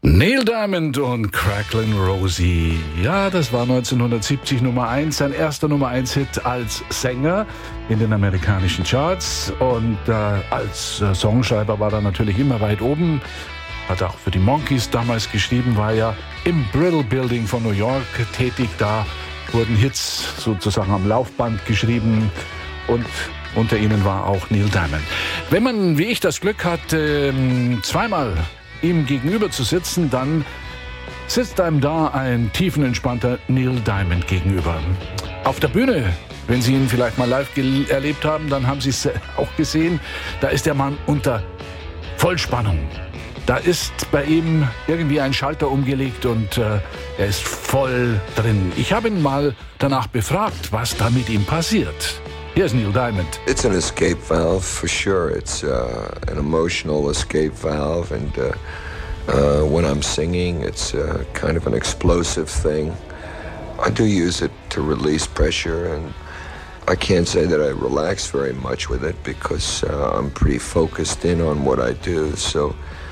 Neil Diamond und Cracklin' Rosie. Ja, das war 1970 Nummer 1, sein erster Nummer 1 Hit als Sänger in den amerikanischen Charts. Und als Songschreiber war er natürlich immer weit oben. Hat auch für die Monkees damals geschrieben, war ja im Brill Building von New York tätig. Da wurden Hits sozusagen am Laufband geschrieben und unter ihnen war auch Neil Diamond. Wenn man, wie ich, das Glück hat, zweimal ihm gegenüber zu sitzen, dann sitzt einem da ein tiefenentspannter Neil Diamond gegenüber. Auf der Bühne, wenn Sie ihn vielleicht mal live erlebt haben, dann haben Sie es auch gesehen, da ist der Mann unter Vollspannung. Da ist bei ihm irgendwie ein Schalter umgelegt und er ist voll drin. Ich habe ihn mal danach befragt, was da mit ihm passiert. Here's Neil Diamond. It's an escape valve for sure. It's an emotional escape valve, and when I'm singing, it's kind of an explosive thing. I do use it to release pressure, and I can't say that I relax very much with it because I'm pretty focused in on what I do. So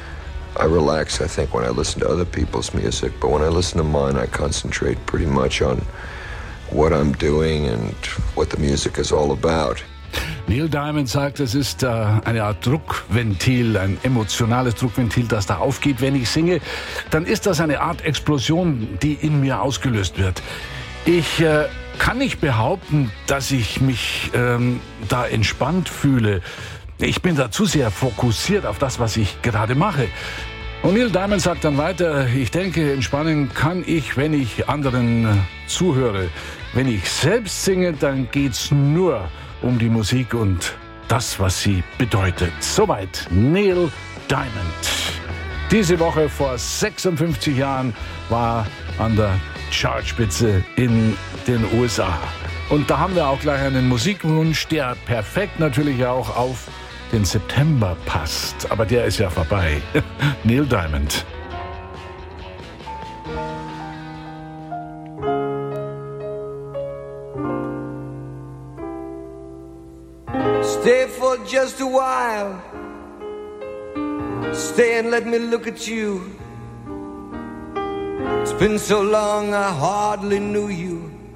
I relax, I think, when I listen to other people's music, but when I listen to mine, I concentrate pretty much on what I'm doing and what the music is all about. Neil Diamond sagt, es ist eine Art Druckventil, ein emotionales Druckventil, das da aufgeht. Wenn ich singe, dann ist das eine Art Explosion, die in mir ausgelöst wird. Ich kann nicht behaupten, dass ich mich da entspannt fühle. Ich bin da zu sehr fokussiert auf das, was ich gerade mache. Und Neil Diamond sagt dann weiter, ich denke, entspannen kann ich, wenn ich anderen zuhöre. Wenn ich selbst singe, dann geht's nur um die Musik und das, was sie bedeutet. Soweit Neil Diamond. Diese Woche vor 56 Jahren war an der Chartspitze in den USA. Und da haben wir auch gleich einen Musikwunsch, der perfekt natürlich auch auf den September passt. Aber der ist ja vorbei. Neil Diamond. Stay for just a while. Stay and let me look at you. It's been so long I hardly knew you.